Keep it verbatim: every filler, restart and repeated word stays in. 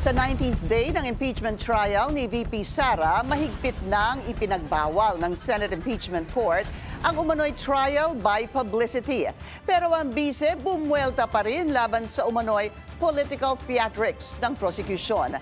Sa nineteenth day ng impeachment trial ni V P Sara, mahigpit nang ipinagbawal ng Senate Impeachment Court ang umano'y trial by publicity. Pero ang bise bumwelta pa rin laban sa umano'y political theatrics ng prosecution.